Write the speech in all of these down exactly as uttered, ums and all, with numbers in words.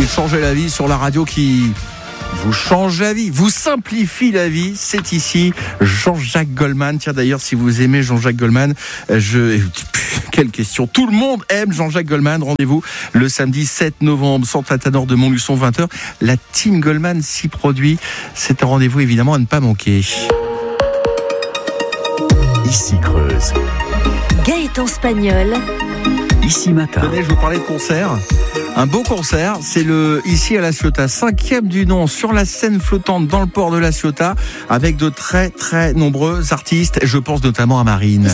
de changer la vie sur la radio qui vous change la vie, vous simplifie la vie. C'est ici Jean-Jacques Goldman. Tiens, d'ailleurs, si vous aimez Jean-Jacques Goldman, je... Quelle question. Tout le monde aime Jean-Jacques Goldman. Rendez-vous le samedi sept novembre, Centre Athanor de Montluçon, vingt heures. La team Goldman s'y produit. C'est un rendez-vous évidemment à ne pas manquer. Ici Creuse. Gaëtan Spagnol. Ici Matin. Tenez, je vous parlais de concert. Un beau concert, c'est le ici à La Ciotat, cinquième du nom sur la scène flottante dans le port de La Ciotat, avec de très très nombreux artistes. Je pense notamment à Marine.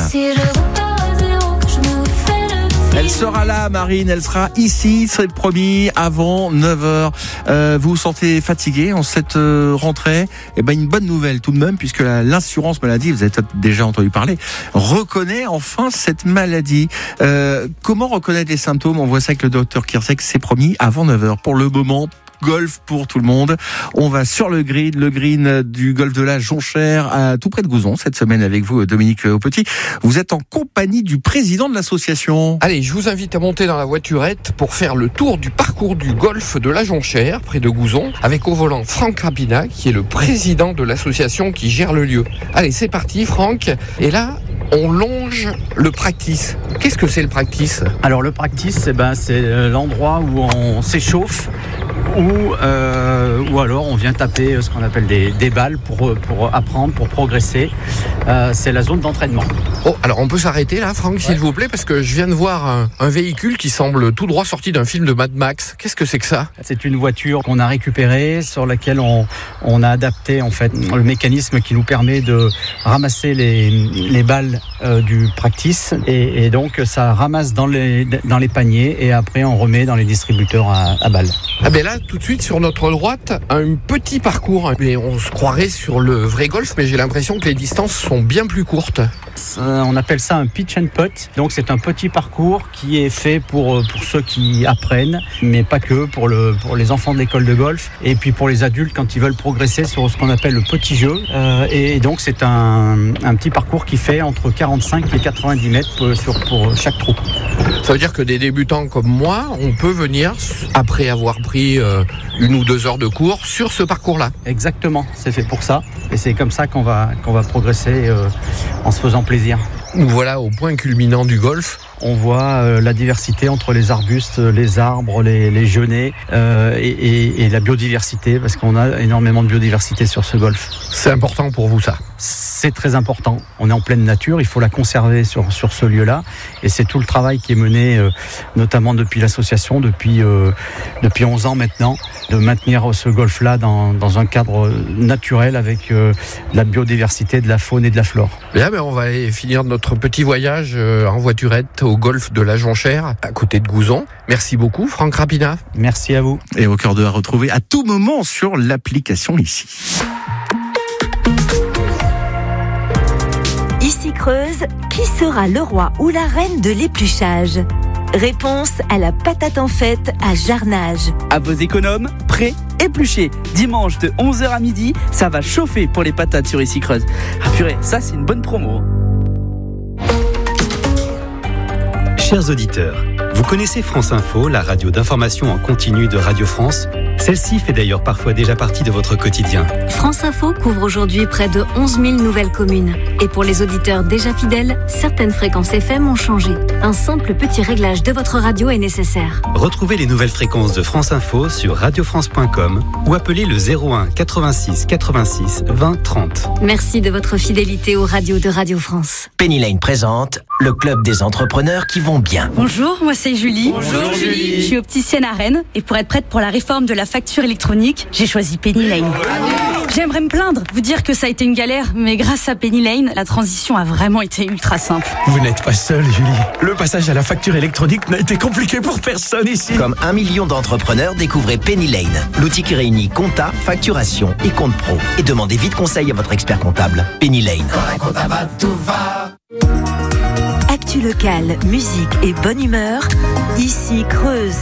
Elle sera là, Marine, elle sera ici, c'est promis, avant neuf heures. Euh, vous vous sentez fatigué en cette euh, rentrée? Eh ben, une bonne nouvelle tout de même, puisque la, l'assurance maladie, vous avez peut-être déjà entendu parler, reconnaît enfin cette maladie. Euh, comment reconnaître les symptômes? On voit ça avec le docteur Kirsek, c'est promis, avant neuf heures. Pour le moment, golf pour tout le monde. On va sur le green, le green du golf de la Jonchère, à tout près de Gouzon, cette semaine avec vous, Dominique Aupetit. Vous êtes en compagnie du président de l'association. Allez, je vous invite à monter dans la voiturette pour faire le tour du parcours du golf de la Jonchère, près de Gouzon, avec au volant Franck Rapina, qui est le président de l'association qui gère le lieu. Allez, c'est parti, Franck. Et là, on longe le practice. Qu'est-ce que c'est le practice? Alors le practice, eh ben, c'est l'endroit où on s'échauffe, ou, euh, ou alors on vient taper ce qu'on appelle des, des balles pour, pour apprendre, pour progresser. Euh, c'est la zone d'entraînement. Oh, alors on peut s'arrêter là, Franck, ouais. S'il vous plaît, parce que je viens de voir un, un véhicule qui semble tout droit sorti d'un film de Mad Max. Qu'est-ce que c'est que ça? C'est une voiture qu'on a récupérée, sur laquelle on, on a adapté en fait le mécanisme qui nous permet de ramasser les, les balles euh, du practice, et, et donc ça ramasse dans les, dans les paniers, et après on remet dans les distributeurs à, à balles. Ah ben là, tout de suite sur notre droite, un petit parcours. Mais on se croirait sur le vrai golf, mais j'ai l'impression que les distances sont bien plus courtes. On appelle ça un pitch and putt. Donc c'est un petit parcours qui est fait pour, pour ceux qui apprennent, mais pas que, pour, le, pour les enfants de l'école de golf, et puis pour les adultes quand ils veulent progresser sur ce qu'on appelle le petit jeu. Euh, et donc c'est un, un petit parcours qui fait entre quarante-cinq et quatre-vingt-dix mètres pour, sur, pour chaque trou. Ça veut dire que des débutants comme moi, on peut venir, après avoir pris euh, une ou deux heures de cours, sur ce parcours-là. Exactement, c'est fait pour ça. Et c'est comme ça qu'on va, qu'on va progresser euh, en se faisant plaisir. Nous voilà au point culminant du golf. On voit euh, la diversité entre les arbustes, les arbres, les, les genêts euh, et, et, et la biodiversité, parce qu'on a énormément de biodiversité sur ce golf. C'est important pour vous, ça? C'est très important. On est en pleine nature, il faut la conserver sur, sur ce lieu-là. Et c'est tout le travail qui est mené, euh, notamment depuis l'association, depuis, euh, depuis onze ans maintenant, de maintenir ce golf-là dans, dans un cadre naturel avec euh, de la biodiversité, de la faune et de la flore. Bien, mais on va aller finir notre petit voyage euh, en voiturette au golf de la Jonchère, à côté de Gouzon. Merci beaucoup, Franck Rapina. Merci à vous. Et au cœur de à retrouver à tout moment sur l'application ici. Ici Creuse, qui sera le roi ou la reine de l'épluchage? Réponse à la patate en fête à Jarnage. À vos économes, prêts, épluchés. Dimanche de onze heures à midi, ça va chauffer pour les patates sur Ici Creuse. Ah purée, ça c'est une bonne promo. Chers auditeurs, vous connaissez France Info, la radio d'information en continu de Radio France? Celle-ci fait d'ailleurs parfois déjà partie de votre quotidien. France Info couvre aujourd'hui près de onze mille nouvelles communes. Et pour les auditeurs déjà fidèles, certaines fréquences F M ont changé. Un simple petit réglage de votre radio est nécessaire. Retrouvez les nouvelles fréquences de France Info sur radio france point com ou appelez le zéro un quatre-vingt-six quatre-vingt-six vingt trente. Merci de votre fidélité aux radios de Radio France. Penny Lane présente le club des entrepreneurs qui vont bien. Bonjour, moi c'est Julie. Bonjour Julie. Je suis opticienne à Rennes et pour être prête pour la réforme de la facture électronique, j'ai choisi Penny Lane. J'aimerais me plaindre, vous dire que ça a été une galère, mais grâce à Penny Lane, la transition a vraiment été ultra simple. Vous n'êtes pas seule, Julie. Le passage à la facture électronique n'a été compliqué pour personne ici. Comme un million d'entrepreneurs, découvrez Penny Lane, l'outil qui réunit compta, facturation et compte pro. Et demandez vite conseil à votre expert comptable. Penny Lane. Actu Actu locale, musique et bonne humeur. Ici Creuse.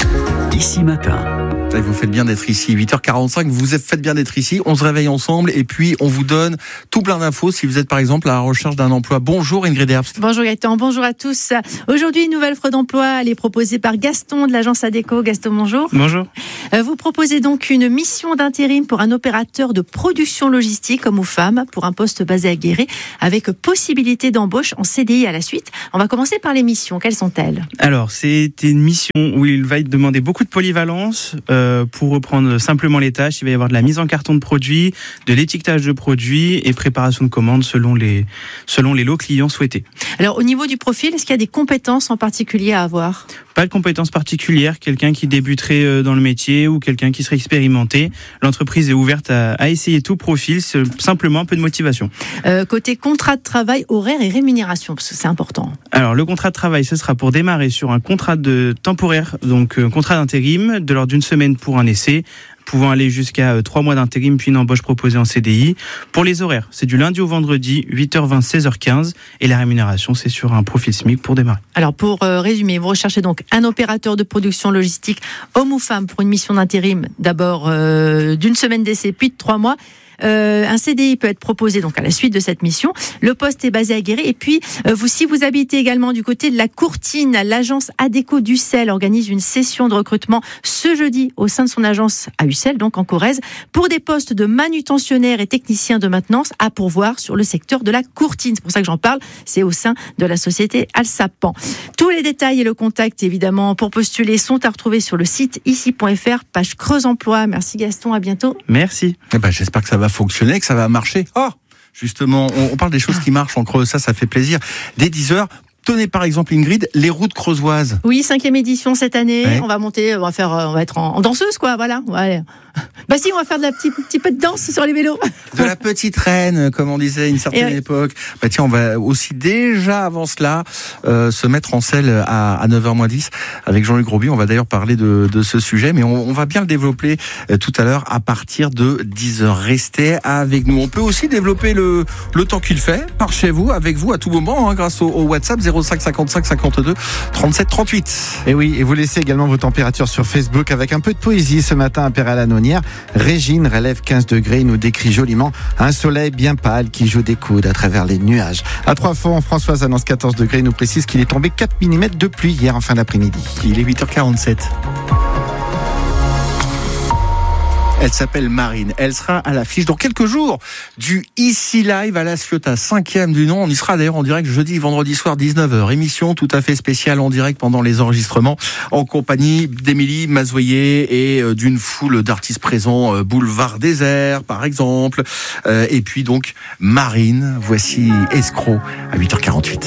Ici Matin. Vous faites bien d'être ici, huit heures quarante-cinq, vous faites bien d'être ici, on se réveille ensemble et puis on vous donne tout plein d'infos si vous êtes par exemple à la recherche d'un emploi. Bonjour Ingrid Herbst. Bonjour Gaëtan, bonjour à tous. Aujourd'hui, une nouvelle offre d'emploi, elle est proposée par Gaston de l'agence Adéco. Gaston, bonjour. Bonjour. Vous proposez donc une mission d'intérim pour un opérateur de production logistique, homme ou femme, pour un poste basé à Guéret, avec possibilité d'embauche en C D I à la suite. On va commencer par les missions, quelles sont-elles ? Alors, c'est une mission où il va demander beaucoup de polyvalence. Euh, pour reprendre simplement les tâches, il va y avoir de la mise en carton de produits, de l'étiquetage de produits et préparation de commandes selon les, selon les lots clients souhaités. Alors, au niveau du profil, est-ce qu'il y a des compétences en particulier à avoir ? Pas de compétences particulières, quelqu'un qui débuterait dans le métier ou quelqu'un qui serait expérimenté. L'entreprise est ouverte à, à essayer tout profil, c'est simplement un peu de motivation. Euh, côté contrat de travail, horaire et rémunération, parce que c'est important. Alors, le contrat de travail, ce sera pour démarrer sur un contrat de temporaire, donc un contrat d'intérim, de l'ordre d'une semaine pour un essai, pouvant aller jusqu'à trois mois d'intérim puis une embauche proposée en C D I. Pour les horaires, c'est du lundi au vendredi, huit heures vingt, seize heures quinze, et la rémunération, c'est sur un profil SMIC pour démarrer. Alors, pour euh, résumer, vous recherchez donc un opérateur de production logistique, homme ou femme, pour une mission d'intérim, d'abord euh, d'une semaine d'essai, puis de trois mois. Euh, un C D I peut être proposé donc à la suite de cette mission. Le poste est basé à Guéret. Et puis, euh, vous, si vous habitez également du côté de la Courtine, l'agence Adéco d'Ussel organise une session de recrutement ce jeudi au sein de son agence à Ussel, donc en Corrèze, pour des postes de manutentionnaires et techniciens de maintenance à pourvoir sur le secteur de la Courtine. C'est pour ça que j'en parle. C'est au sein de la société Alsapan. Tous les détails et le contact, évidemment, pour postuler sont à retrouver sur le site ici point f r, page Creuse Emploi. Merci Gaston, à bientôt. Merci. Eh ben, j'espère que ça va fonctionner, que ça va marcher. Oh, justement, on, on parle des choses qui marchent en Creuse, ça, ça fait plaisir. Dès dix heures, tenez par exemple Ingrid, les routes creusoises. Oui, cinquième édition cette année. Ouais. On va monter, on va faire, on va être en, en danseuse, quoi. Voilà. Ouais. Bah si, on va faire de la petite, petit peu de danse sur les vélos. De la petite reine, comme on disait à une certaine Et époque. Bah tiens, on va aussi déjà avant cela euh, se mettre en selle à, à neuf heures moins dix avec Jean-Luc Roby. On va d'ailleurs parler de, de ce sujet, mais on, on va bien le développer euh, tout à l'heure à partir de dix heures. Restez avec nous. On peut aussi développer le, le temps qu'il fait par chez vous, avec vous à tout moment, hein, grâce au, au WhatsApp zéro cinq cinquante-cinq cinquante-deux trente-sept trente-huit. Et oui, et vous laissez également vos températures sur Facebook avec un peu de poésie ce matin à Péray-la-Nonière. Régine relève quinze degrés, il nous décrit joliment un soleil bien pâle qui joue des coudes à travers les nuages. À Trois-Fonds, Françoise annonce quatorze degrés, il nous précise qu'il est tombé quatre millimètres de pluie hier en fin d'après-midi. Il est huit heures quarante-sept. Elle s'appelle Marine. Elle sera à l'affiche dans quelques jours du Ici Live à La Ciotat, cinquième du nom. On y sera d'ailleurs en direct jeudi, vendredi soir, dix-neuf heures. Émission tout à fait spéciale en direct pendant les enregistrements en compagnie d'Émilie Mazoyer et d'une foule d'artistes présents. Boulevard Désert, par exemple. Et puis donc Marine. Voici Escroc à huit heures quarante-huit.